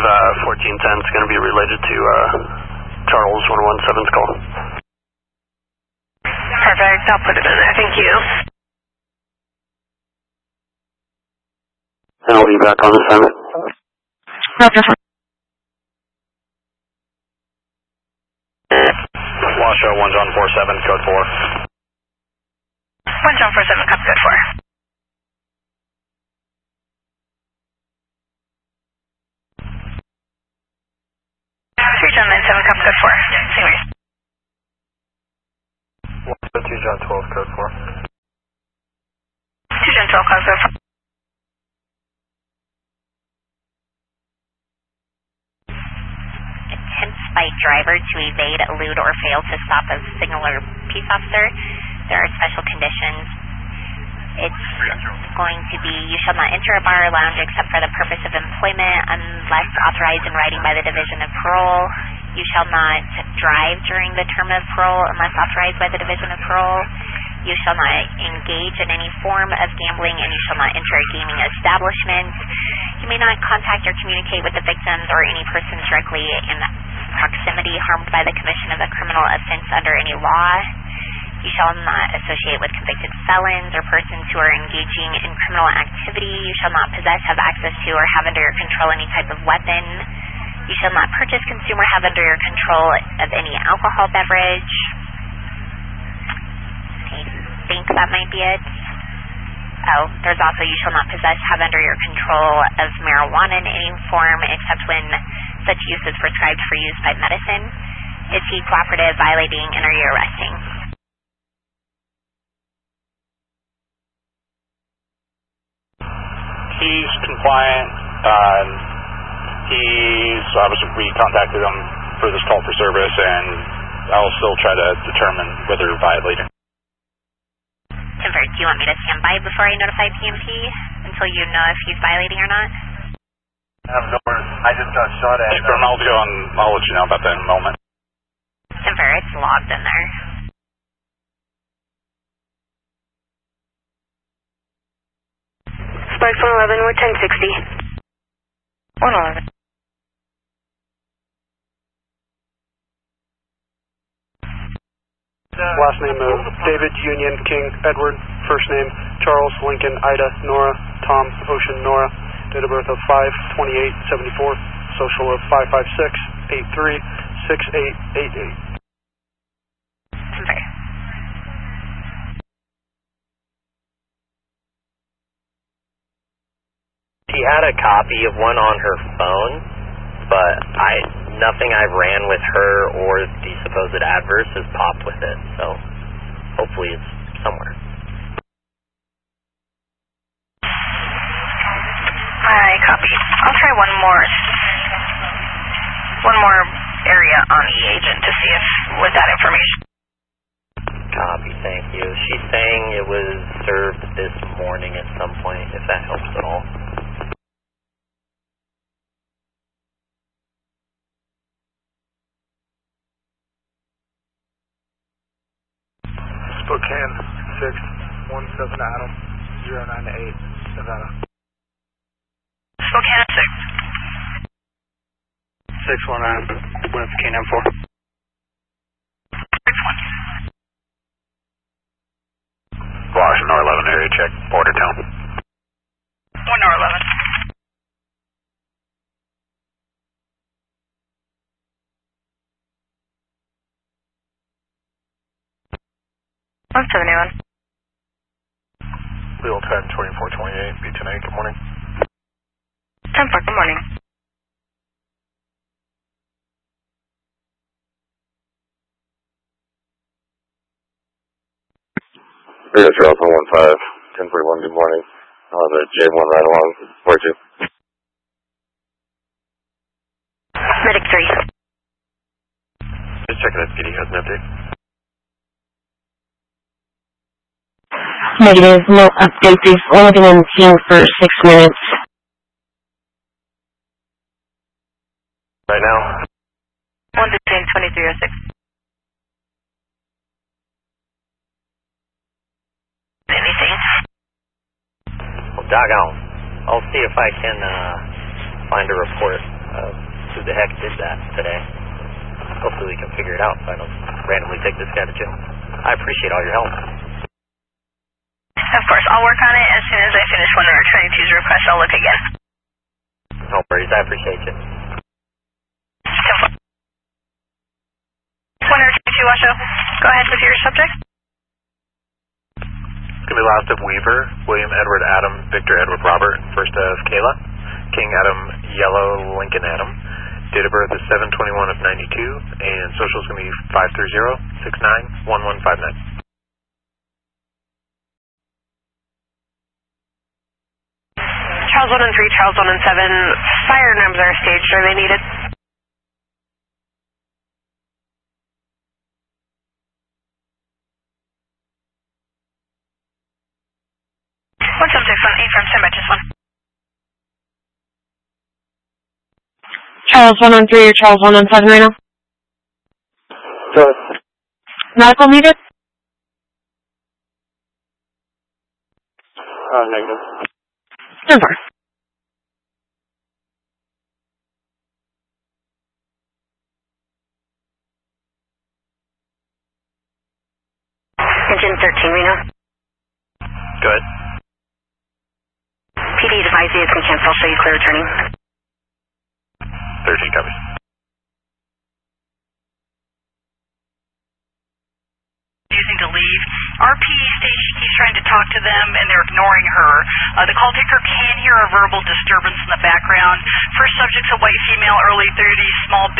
1410 is going to be related to Charles 117's call. Perfect, I'll put it in there, thank you. And I'll be back on assignment. Washoe 1 John 47, code 4. 1 John 47, copy code 4. 3 John 97, copy code 4. Same here. 2 John 12, code 4. 2 John 12, copy code 4. Attempts by driver to evade, elude, or fail to stop a signal or peace officer. There are special conditions. It's going to be, you shall not enter a bar or lounge except for the purpose of employment unless authorized in writing by the Division of Parole. You shall not drive during the term of parole unless authorized by the Division of Parole. You shall not engage in any form of gambling, and you shall not enter a gaming establishment. You may not contact or communicate with the victims or any persons directly in proximity harmed by the commission of a criminal offense under any law. You shall not associate with convicted felons or persons who are engaging in criminal activity. You shall not possess, have access to, or have under your control any type of weapon. You shall not purchase, consume, or have under your control of any alcohol beverage. I think that might be it. Oh, there's also, you shall not possess, have under your control of marijuana in any form except when such use is prescribed for use by medicine. Is he cooperative, violating, and are you arresting? He's compliant. Obviously we contacted him for this call for service, and I'll still try to determine whether violating. Timber, do you want me to stand by before I notify PMP until you know if he's violating or not? I just got shot at. I'll let you know about that in a moment. Timber, it's logged in there. Sparks 111, we're 1060. 111. Last name of David, Union, King, Edward. First name Charles, Lincoln, Ida, Nora, Tom, Ocean, Nora. Date of birth of 5/28/74. Social of 556-83-6888. Timber. She had a copy of one on her phone, but nothing I've ran with her or the supposed adverse has popped with it, so hopefully it's somewhere. Alright, copy. I'll try one more area on the agent to see if with that information. Copy, thank you. She's saying it was served this morning at some point, if that helps at all. Spokane 617 Adam 098 Nevada. Spokane 619 with K94. 6-1. Washington R11 area check, border town. 1R11. What's 71? Legal 10 2428, B10A, good morning. 10-4, good morning. Rio Charles 115, 1041, good morning. The J1 right along, where'd you? Medic 3. Just checking if PD has an update. Negative, no update. They've only been on the scene for 6 minutes. Right now? 115-2306. Anything? Well, doggone. I'll see if I can find a report. who the heck did that today. Hopefully we can figure it out so I don't randomly take this guy to jail. I appreciate all your help. Of course, I'll work on it. As soon as I finish one of returning two's requests, I'll look again. No worries, I appreciate you. One returning two, Washoe. Go ahead with your subject. It's going to be last of Weaver, William Edward Adam, Victor Edward Robert, first of Kayla, King Adam, Yellow Lincoln Adam. Date of birth is 7/21 of 92, and social is going to be 530-69-1159. Charles 1 and 3, Charles 1 and 7. Fire numbers are staged. Are they needed? 1761, from San Matches 1. Charles 1 on 3 or Charles 1 on 7 right now? Good. Medical needed? Negative. Never. Engine 13, Reno. Go ahead. PD device is can cancel. Show you clear returning. 13 copies. Using to leave. RP station keeps trying to talk to them and they're ignoring her. The call taker can hear a verbal disturbance in the background. First subject's a white female, early 30s, small